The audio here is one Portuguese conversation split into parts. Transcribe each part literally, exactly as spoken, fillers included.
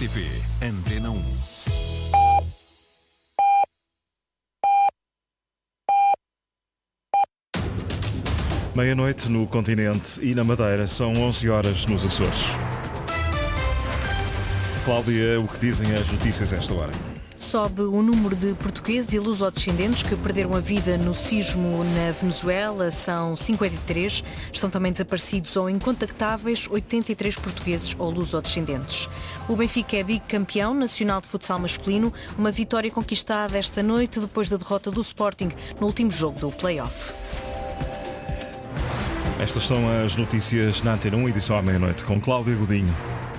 T P Antena um. Meia-noite no continente e na Madeira, são onze horas nos Açores. Cláudia, o que dizem as notícias a esta hora? Sobe o número de portugueses e lusodescendentes que perderam a vida no sismo na Venezuela. São cinquenta e três. Estão também desaparecidos ou incontactáveis oitenta e três portugueses ou lusodescendentes. O Benfica é bicampeão nacional de futsal masculino. Uma vitória conquistada esta noite depois da derrota do Sporting no último jogo do play-off. Estas são as notícias na Antena um, edição à meia-noite, com Cláudia Godinho.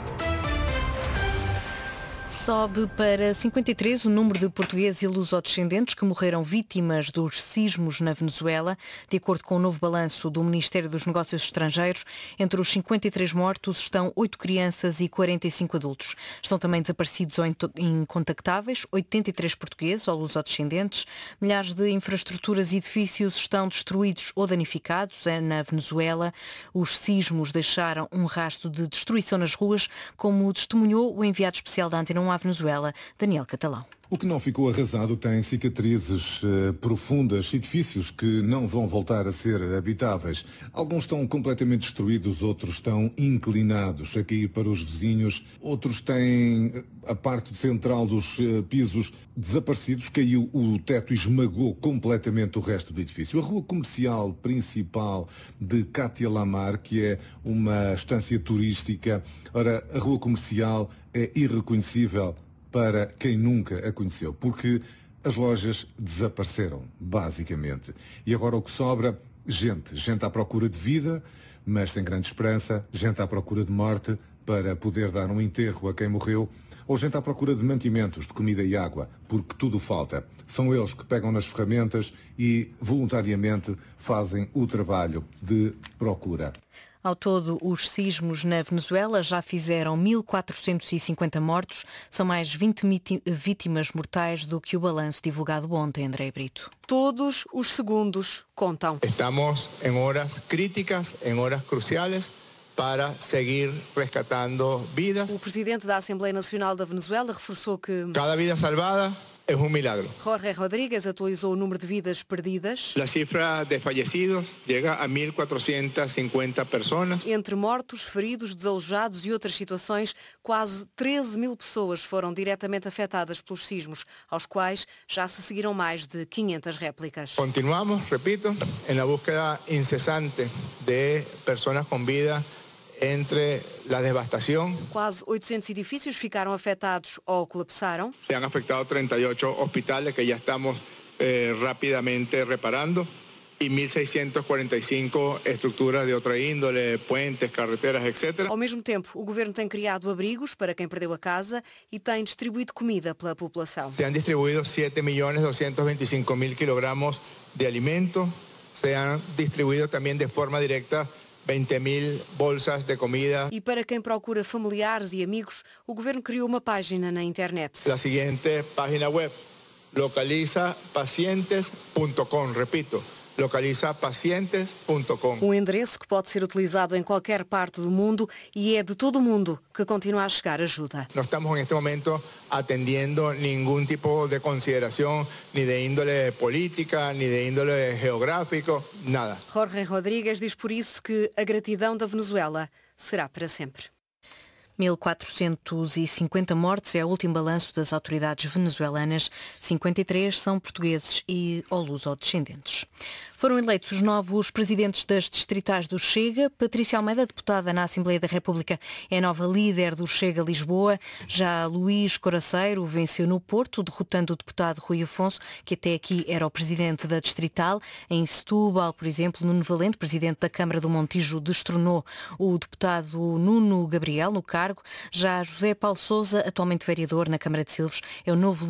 Sobe para cinquenta e três o número de portugueses e lusodescendentes que morreram vítimas dos sismos na Venezuela. De acordo com o novo balanço do Ministério dos Negócios Estrangeiros, entre os cinquenta e três mortos estão oito crianças e quarenta e cinco adultos. Estão também desaparecidos ou incontactáveis oitenta e três portugueses ou lusodescendentes. Milhares de infraestruturas e edifícios estão destruídos ou danificados na Venezuela. Os sismos deixaram um rastro de destruição nas ruas, como testemunhou o enviado especial da Antena um à Venezuela, Daniel Catalão. O que não ficou arrasado tem cicatrizes uh, profundas, edifícios que não vão voltar a ser habitáveis. Alguns estão completamente destruídos, outros estão inclinados a cair para os vizinhos, outros têm a parte central dos uh, pisos desaparecidos, caiu o teto e esmagou completamente o resto do edifício. A rua comercial principal de Cátia Lamar, que é uma estância turística, ora, a rua comercial é irreconhecível para quem nunca a conheceu, porque as lojas desapareceram, basicamente. E agora o que sobra? Gente. Gente à procura de vida, mas sem grande esperança, gente à procura de morte para poder dar um enterro a quem morreu, ou gente à procura de mantimentos, de comida e água, porque tudo falta. São eles que pegam nas ferramentas e voluntariamente fazem o trabalho de procura. Ao todo, os sismos na Venezuela já fizeram mil quatrocentos e cinquenta mortos. São mais vinte vítimas mortais do que o balanço divulgado ontem, André Brito. Todos os segundos contam. Estamos em horas críticas, em horas cruciais, para seguir rescatando vidas. O presidente da Assembleia Nacional da Venezuela reforçou que cada vida salvada é um milagre. Jorge Rodríguez atualizou o número de vidas perdidas. A cifra de fallecidos chega a mil quatrocentas e cinquenta pessoas. Entre mortos, feridos, desalojados e outras situações, quase treze mil pessoas foram diretamente afetadas pelos sismos, aos quais já se seguiram mais de quinhentas réplicas. Continuamos, repito, na búsqueda incessante de pessoas com vida entre a devastação. Quase oitocentos edifícios ficaram afetados ou colapsaram. Se han afectado trinta e oito hospitais que já estamos eh, rapidamente reparando e mil seiscentas e quarenta e cinco estruturas de outra índole, puentes, carreteras, etcétera. Ao mesmo tempo, o governo tem criado abrigos para quem perdeu a casa e tem distribuído comida pela população. Se han distribuído sete milhões duzentos e vinte e cinco mil kilogramos de alimento. Se han distribuído também de forma direta vinte mil bolsas de comida. E para quem procura familiares e amigos, o governo criou uma página na internet. A seguinte página web, localiza pacientes ponto com, repito, localiza pacientes ponto com. Um endereço que pode ser utilizado em qualquer parte do mundo e é de todo o mundo que continua a chegar ajuda. Não estamos neste momento atendendo nenhum tipo de consideração, nem de índole política, nem de índole geográfico, nada. Jorge Rodríguez diz por isso que a gratidão da Venezuela será para sempre. mil quatrocentos e cinquenta mortes é o último balanço das autoridades venezuelanas. cinquenta e três são portugueses e ou lusodescendentes. Foram eleitos os novos presidentes das distritais do Chega. Patrícia Almeida, deputada na Assembleia da República, é a nova líder do Chega Lisboa. Já Luís Coraceiro venceu no Porto, derrotando o deputado Rui Afonso, que até aqui era o presidente da distrital. Em Setúbal, por exemplo, Nuno Valente, presidente da Câmara do Montijo, destronou o deputado Nuno Gabriel no cargo. Já José Paulo Sousa, atualmente vereador na Câmara de Silves, é o novo